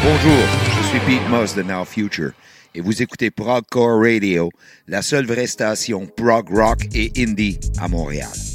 Bonjour, je suis Pete Moss de Now Future et vous écoutez Progcore Radio, la seule vraie station prog rock et indie à Montréal.